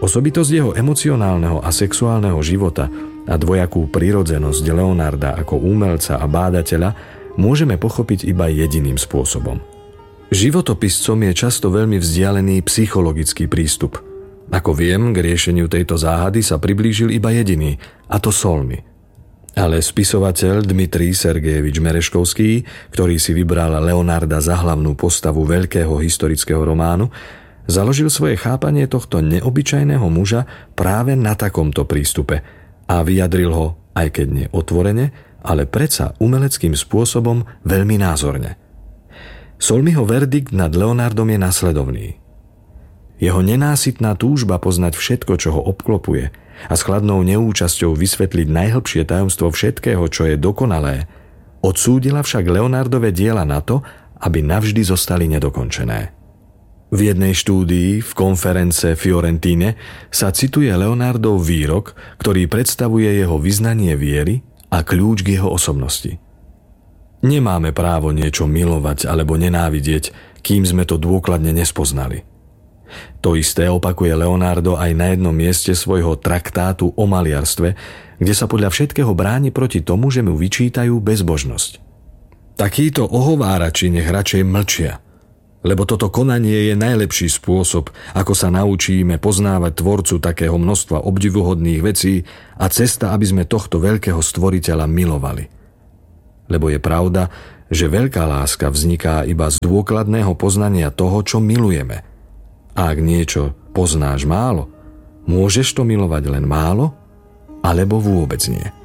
Osobitosť jeho emocionálneho a sexuálneho života a dvojakú prirodzenosť Leonarda ako umelca a bádateľa môžeme pochopiť iba jediným spôsobom. Životopiscom je často veľmi vzdialený psychologický prístup. Ako viem, k riešeniu tejto záhady sa priblížil iba jediný, a to Solmy. Ale spisovateľ Dmitrij Sergejevič Mereškovský, ktorý si vybral Leonarda za hlavnú postavu veľkého historického románu, založil svoje chápanie tohto neobyčajného muža práve na takomto prístupe a vyjadril ho, aj keď nie otvorene, ale predsa umeleckým spôsobom veľmi názorne. Solmyho verdikt nad Leonardom je nasledovný. Jeho nenásytná túžba poznať všetko, čo ho obklopuje a s chladnou neúčasťou vysvetliť najhlbšie tajomstvo všetkého, čo je dokonalé, odsúdila však Leonardove diela na to, aby navždy zostali nedokončené. V jednej štúdii v konference Fiorentine sa cituje Leonardov výrok, ktorý predstavuje jeho vyznanie viery a kľúč k jeho osobnosti. Nemáme právo niečo milovať alebo nenávidieť, kým sme to dôkladne nespoznali. To isté opakuje Leonardo aj na jednom mieste svojho traktátu o maliarstve, kde sa podľa všetkého bráni proti tomu, že mu vyčítajú bezbožnosť. Takíto ohovárači nech radšej mlčia, lebo toto konanie je najlepší spôsob, ako sa naučíme poznávať tvorcu takého množstva obdivuhodných vecí a cesta, aby sme tohto veľkého stvoriteľa milovali. Lebo je pravda, že veľká láska vzniká iba z dôkladného poznania toho, čo milujeme. A ak niečo poznáš málo, môžeš to milovať len málo, alebo vôbec nie.